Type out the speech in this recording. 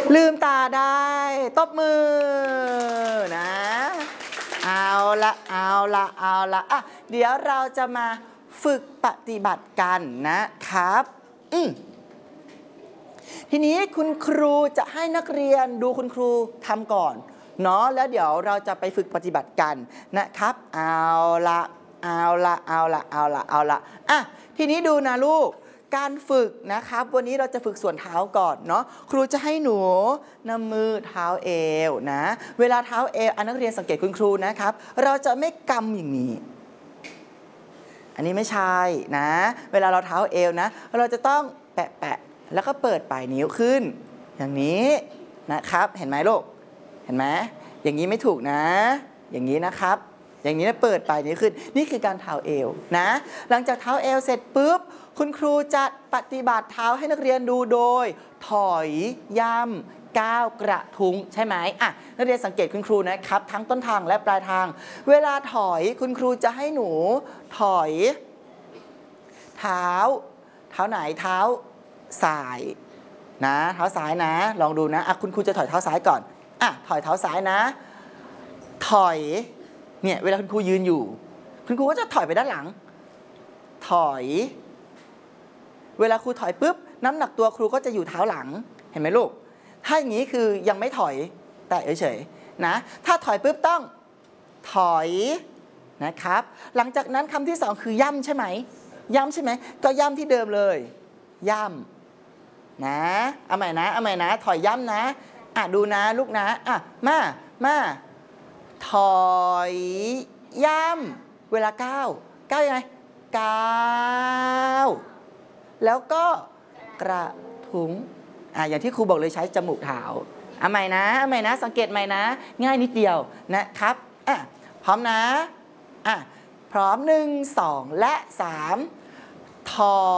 ลืมตาได้ตบมือนะเอาละอ่ะเดี๋ยวเราจะมาฝึกปฏิบัติกันนะครับทีนี้คุณครูจะให้นักเรียนดูคุณครูทำก่อนเนาะแล้วเดี๋ยวเราจะไปฝึกปฏิบัติกันนะครับเอาละอ่ะทีนี้ดูนะลูกการฝึกนะครับวันนี้เราจะฝึกส่วนเท้าก่อนเนาะครูจะให้หนูนำมือเท้าเอวนะเวลาเท้าเอวนักเรียนสังเกตคุณครูนะครับเราจะไม่กำอย่างนี้อันนี้ไม่ใช่นะเวลาเราเท้าเอวนะเราจะต้องแปะแล้วก็เปิดปลายนิ้วขึ้นอย่างนี้นะครับเห็นไหมลูกเห็นไหมอย่างนี้ไม่ถูกนะอย่างนี้นะครับอย่างนี้เปิดปลายนิ้วขึ้นนี่คือการเท้าเอวนะหลังจากเท้าเอวเสร็จปุ๊บคุณครูจะปฏิบัติเท้าให้นักเรียนดูโดยถอยย่ำก้าวกระทุ้งใช่ไหมนักเรียนสังเกตคุณครูนะครับทั้งต้นทางและปลายทางเวลาถอยคุณครูจะให้หนูถอยเท้าไหนเท้าซ้ายนะเท้าซ้ายนะลองดูนะคุณครูจะถอยเท้าซ้ายก่อนถอยเท้าซ้ายนะถอยเนี่ยเวลาคุณครูยืนอยู่คุณครูก็จะถอยไปด้านหลังถอยเวลาครูถอยปุ๊บน้ำหนักตัวครูก็จะอยู่เท้าหลังเห็นไหมลูกถ้าอย่างนี้คือยังไม่ถอยแต่เฉยๆนะถ้าถอยปุ๊บต้องถอยนะครับหลังจากนั้นคำที่สองคือย่ำใช่ไหมย่ำใช่ไหมก็ย่ำที่เดิมเลยย่ำนะเอาใหม่นะถอยย่ำนะดูนะลูกนะมาถอยย่ำเวลาก้าวยังไงก้าวแล้วก็กระทุ้งอย่างที่ครูบอกเลยใช้จมูกเท้าเอาใหม่นะสังเกตใหม่นะง่ายนิดเดียวนะครับพร้อมนะพร้อม1 2 และ 3ถอย